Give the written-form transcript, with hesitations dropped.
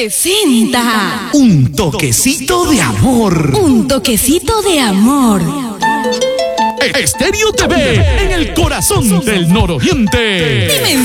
presenta Un toquecito de amor. Un toquecito de amor. Estéreo TV, en el corazón del nororiente. Dimensión